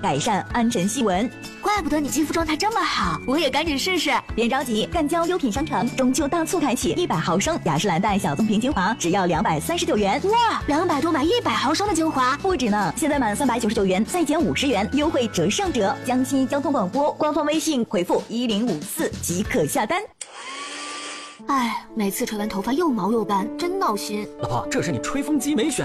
改善暗沉细纹。 怪不得你肌肤状态这么好，我也赶紧试试。 别着急，干胶优品商城中秋大促开启，100毫升雅诗兰黛小棕瓶精华只要239元。 哇，200多买100毫升的精华， 不止呢！现在满399元再减50元，优惠折上折。江西交通广播官方微信回复1054即可下单。 哎，每次吹完头发又毛又干，真闹心。 老婆，这是你吹风机没选